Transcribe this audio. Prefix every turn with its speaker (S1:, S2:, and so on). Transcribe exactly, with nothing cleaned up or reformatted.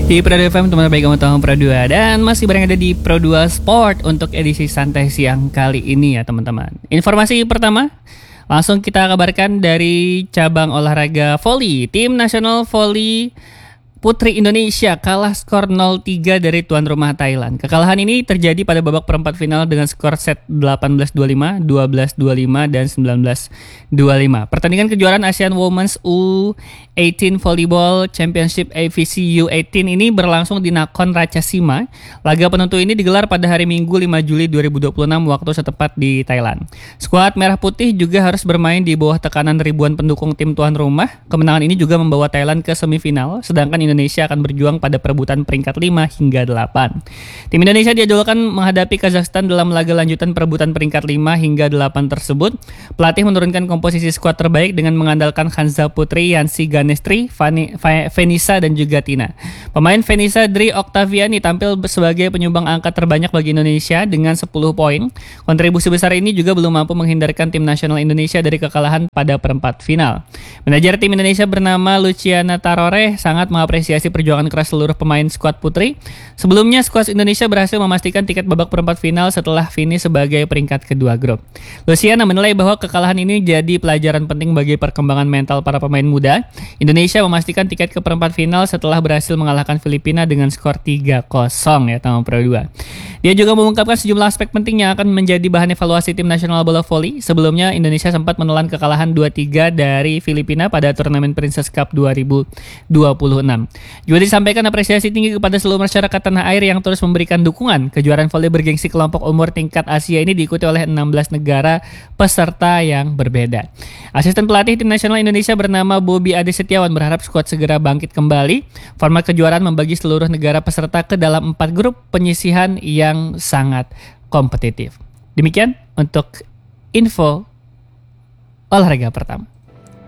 S1: Di Pro dua F M, teman baik kamu tahu Pro dua, dan masih berada di Pro dua Sport untuk edisi santai siang kali ini ya teman-teman. Informasi pertama, langsung kita kabarkan dari cabang olahraga voli. Tim nasional voli Putri Indonesia kalah skor nol tiga dari tuan rumah Thailand. Kekalahan ini terjadi pada babak perempat final dengan skor set delapan belas dua puluh lima, dua belas dua puluh lima, dan sembilan belas dua puluh lima. Pertandingan kejuaraan ASEAN Women's U delapan belas Volleyball Championship A V C U delapan belas ini berlangsung di Nakhon Ratchasima. Laga penentu ini digelar pada hari Minggu lima Juli dua ribu dua puluh enam waktu setempat di Thailand. Skuad Merah Putih juga harus bermain di bawah tekanan ribuan pendukung tim tuan rumah. Kemenangan ini juga membawa Thailand ke semifinal, sedangkan Indonesia akan berjuang pada perebutan peringkat lima hingga delapan. Tim Indonesia dijadwalkan menghadapi Kazakhstan dalam laga lanjutan perebutan peringkat lima hingga delapan tersebut. Pelatih menurunkan komposisi skuad terbaik dengan mengandalkan Hanza Putri, Yansi Ganestri, Venisa, dan juga Tina. Pemain Venisa Dri Oktaviani tampil sebagai penyumbang angka terbanyak bagi Indonesia dengan sepuluh poin. Kontribusi besar ini juga belum mampu menghindarkan tim nasional Indonesia dari kekalahan pada perempat final. Manajer tim Indonesia bernama Luciana Tarore sangat mengapresiasi perjuangan keras seluruh pemain skuad putri. Sebelumnya, skuad Indonesia berhasil memastikan tiket babak perempat final setelah finish sebagai peringkat kedua grup. Luciana menilai bahwa kekalahan ini jadi pelajaran penting bagi perkembangan mental para pemain muda. Indonesia memastikan tiket ke perempat final setelah berhasil mengalahkan Filipina dengan skor tiga kosong ya tahun Pro dua. Dia juga mengungkapkan sejumlah aspek penting yang akan menjadi bahan evaluasi tim nasional bola voli. Sebelumnya, Indonesia sempat menelan kekalahan dua tiga dari Filipina pada turnamen Princess Cup dua ribu dua puluh enam. Juga disampaikan apresiasi tinggi kepada seluruh masyarakat tanah air yang terus memberikan dukungan. Kejuaraan voli bergengsi kelompok umur tingkat Asia ini diikuti oleh enam belas negara peserta yang berbeda. Asisten pelatih tim nasional Indonesia bernama Bobi Ade Setiawan berharap skuad segera bangkit kembali. Format kejuaraan membagi seluruh negara peserta ke dalam empat grup penyisihan yang sangat kompetitif. Demikian untuk info olahraga pertama.